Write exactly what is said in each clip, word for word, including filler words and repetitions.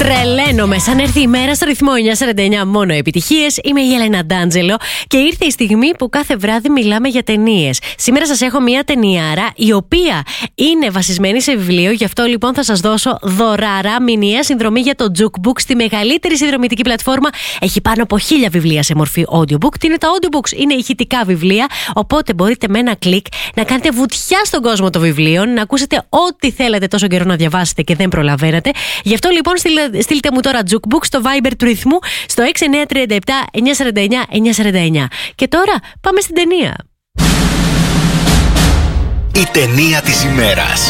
Τρελαίνομαι. Σαν έρθει η μέρα στο ρυθμό εννιακόσια σαράντα εννιά, μόνο επιτυχίες. Είμαι η Έλενα Ντάντζελο και ήρθε η στιγμή που κάθε βράδυ μιλάμε για ταινίες. Σήμερα σας έχω μια ταινιάρα η οποία είναι βασισμένη σε βιβλίο. Γι' αυτό λοιπόν θα σας δώσω δωράρα, μηνιαία συνδρομή για το Jukebook στη μεγαλύτερη συνδρομητική πλατφόρμα. Έχει πάνω από χίλια βιβλία σε μορφή audiobook. Τι είναι τα audiobooks? Είναι ηχητικά βιβλία. Οπότε μπορείτε με ένα κλικ να κάνετε βουτιά στον κόσμο των βιβλίων, να ακούσετε ό,τι θέλετε τόσο καιρό να διαβάσετε και δεν προλαβαίνετε. Γι' αυτό λοιπόν στείλτε μου τώρα Jukebook στο Viber του ρυθμού στο έξι εννιά τρία επτά εννιακόσια σαράντα εννιά εννιακόσια σαράντα εννιά. Και τώρα πάμε στην ταινία. Η ταινία της ημέρας.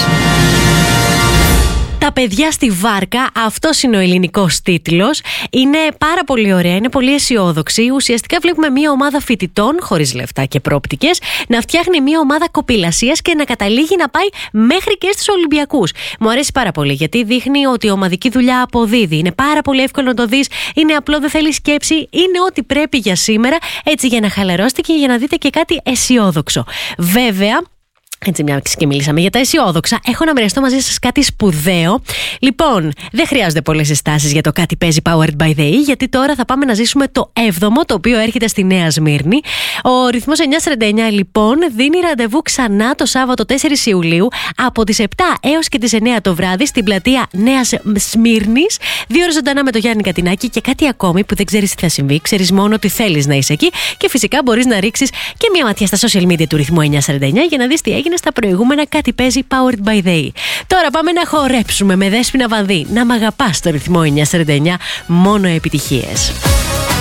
Τα παιδιά στη βάρκα, αυτός είναι ο ελληνικός τίτλος. Είναι πάρα πολύ ωραία, είναι πολύ αισιόδοξη. Ουσιαστικά βλέπουμε μια ομάδα φοιτητών, χωρίς λεφτά και πρόπτικες, να φτιάχνει μια ομάδα κοπηλασίας και να καταλήγει να πάει μέχρι και στους Ολυμπιακούς. Μου αρέσει πάρα πολύ γιατί δείχνει ότι η ομαδική δουλειά αποδίδει. Είναι πάρα πολύ εύκολο να το δεις, είναι απλό, δεν θέλει σκέψη, είναι ό,τι πρέπει για σήμερα, έτσι για να χαλαρώσετε και για να δείτε και κάτι αισιόδοξο. Βέβαια. Έτσι, μια και μιλήσαμε για τα αισιόδοξα, έχω να μοιραστώ μαζί σας κάτι σπουδαίο. Λοιπόν, δεν χρειάζονται πολλές συστάσεις για το κάτι παίζει Powered by the E, γιατί τώρα θα πάμε να ζήσουμε το έβδομο, το οποίο έρχεται στη Νέα Σμύρνη. Ο ρυθμός εννιακόσια σαράντα εννιά, λοιπόν, δίνει ραντεβού ξανά το Σάββατο τέσσερις Ιουλίου από τις επτά έως και τις εννιά το βράδυ στην πλατεία Νέας Σμύρνης. Δύο ώρες ζωντανά με το Γιάννη Κατινάκη και κάτι ακόμη που δεν ξέρεις τι θα συμβεί. Ξέρεις μόνο ότι θέλεις να είσαι εκεί και φυσικά μπορείς να ρίξεις και μια ματιά στα social media του ρυθμού εννιακόσια σαράντα εννιά για να δεις τι έγινε στα προηγούμενα κάτι παίζει Powered by the E. Τώρα πάμε να χορέψουμε με Δέσποινα Βανδύ. Να μ' αγαπάς στο ρυθμό εννιακόσια σαράντα εννιά, μόνο επιτυχίες.